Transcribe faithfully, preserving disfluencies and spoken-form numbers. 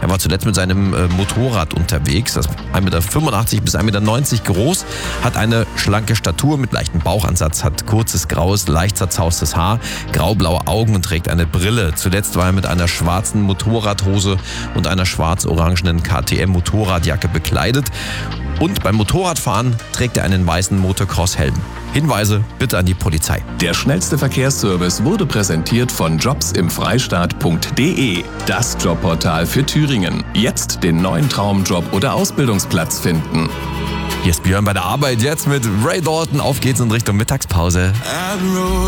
Er war zuletzt mit seinem äh, Motorrad unterwegs. Das ist ein Meter fünfundachtzig bis ein Meter neunzig groß, hat eine schlanke Statur mit leichtem Bauchansatz, hat kurzes, graues, leicht zerzaustes Haar, graublaue Augen und trägt eine Brille. Zuletzt war er mit einer schwarzen Motorradhose und einer schwarz-orangenen K T M-Motorradjacke bekleidet. Und beim Motorradfahren trägt er einen weißen Motocross-Helm. Hinweise bitte an die Polizei. Der schnellste Verkehrsservice wurde präsentiert von jobsimfreistaat punkt de, das Jobportal für Thüringen. Jetzt den neuen Traumjob oder Ausbildungsplatz finden. Hier ist Björn bei der Arbeit, jetzt mit Ray Dalton. Auf geht's in Richtung Mittagspause.